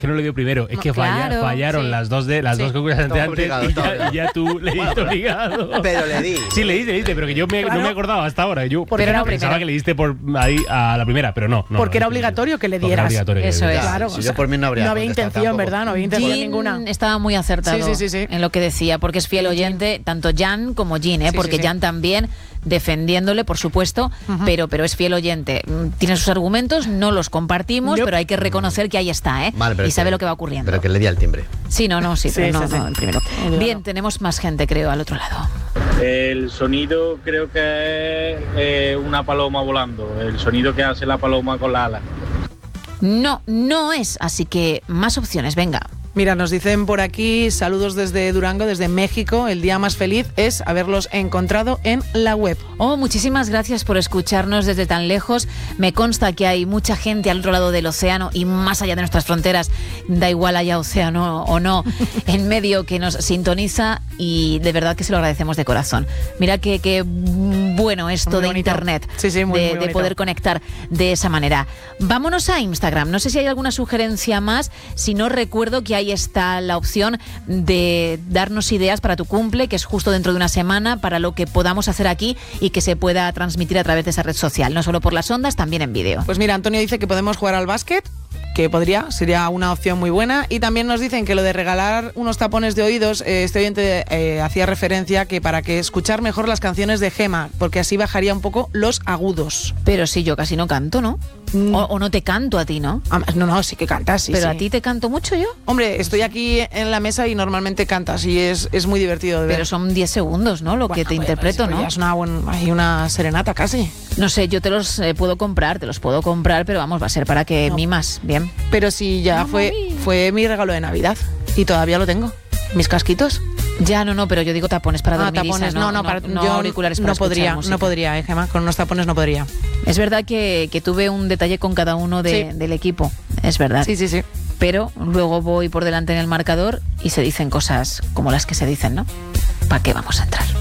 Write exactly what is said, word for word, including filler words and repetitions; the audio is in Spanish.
Que no le dio primero, es No, que falla, claro, fallaron sí. las dos de las Sí. dos concursantes Todo antes obligado, y, todo ya, obligado. y ya tú le diste obligado. Pero le di. Sí, le diste, le diste, pero que yo me, Claro. no me acordaba hasta ahora. Yo Porque era pensaba primero. que le diste por ahí a la primera, pero no. no Porque no, era no, obligatorio que le porque era dieras. obligatorio que Eso le es. dieras. Claro, Si o yo sea, por mí no habría no había contestado intención, tampoco. ¿verdad? No había intención Jean ninguna. estaba muy acertado Sí, sí, sí, sí. en lo que decía, porque es fiel oyente, tanto Jan como Jean, ¿eh? Sí, porque sí, sí. Jan también defendiéndole, por supuesto, Ujú. pero, pero es fiel oyente. Mm, Tiene sus argumentos, no los compartimos, Nope. pero hay que reconocer que ahí está, ¿eh? Vale, pero y sabe que- lo que va ocurriendo. Pero que le di al timbre. Sí, no, no, sí, Sí, pero no, sí, sí. no, el primero. Obligado. Bien, tenemos más gente, creo, al otro lado. El sonido creo que es eh, una paloma volando, el sonido que hace la paloma con la ala. No, no es, así que más opciones, venga. Mira, nos dicen por aquí, saludos desde Durango, desde México. El día más feliz es haberlos encontrado en la web. Oh, muchísimas gracias por escucharnos desde tan lejos. Me consta que hay mucha gente al otro lado del océano y más allá de nuestras fronteras, da igual haya océano o no, en medio, que nos sintoniza y de verdad que se lo agradecemos de corazón. Mira que, que bueno esto Muy de bonito. internet, Sí, sí, muy, de, muy de bonito. poder conectar de esa manera. Vámonos a Instagram. No sé si hay alguna sugerencia más. Si no, recuerdo que ahí está la opción de darnos ideas para tu cumple, que es justo dentro de una semana, para lo que podamos hacer aquí y que se pueda transmitir a través de esa red social, no solo por las ondas, también en vídeo. Pues mira, Antonio dice que podemos jugar al básquet, que podría, sería una opción muy buena. Y también nos dicen que lo de regalar unos tapones de oídos, eh, este oyente eh, hacía referencia que para que escuchar mejor las canciones de Gema, porque así bajaría un poco los agudos. Pero sí, yo casi no canto, ¿no? Mm. O, o no te canto a ti, ¿no? Ah, no, no, sí que cantas, sí, Pero sí. a ti te canto mucho yo. Hombre, estoy aquí en la mesa y normalmente cantas y es, es muy divertido de ver. Pero son diez segundos, ¿no? Lo Bueno, que te pues, interpreto, pues ¿no? ya es una, buen- hay una serenata casi. No sé, yo te los eh, puedo comprar, te los puedo comprar, pero vamos, va a ser para que No. mimas, bien. Pero sí, ya Mamma fue, mía. fue mi regalo de Navidad y todavía lo tengo. Mis casquitos. Ya, no, no, pero yo digo tapones para Ah, dormir, tapones. Isa, No, no, para, no yo auriculares para no escuchar podría, música. no podría, eh, Gemma, con unos tapones no podría. Es verdad que, que tuve un detalle con cada uno de- Sí. del equipo, es verdad. Sí, sí, sí. Pero luego voy por delante en el marcador y se dicen cosas como las que se dicen, ¿no? ¿Para qué vamos a entrar?